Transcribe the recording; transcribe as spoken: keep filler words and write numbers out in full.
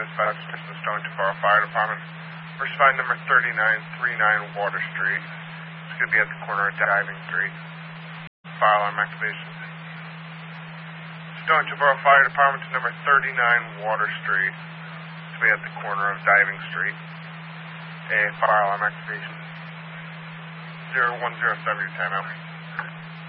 dispatch to the Stone Tavaro Fire Department. We're spot number thirty-nine thirty-nine Water Street. It's going to be at the corner of Diving Street. Fire alarm activation. Stone Tavaro Fire Department to number thirty-nine Water Street. It's going to be at the corner of Diving Street. A fire alarm activation. zero one zero seven, your timeout.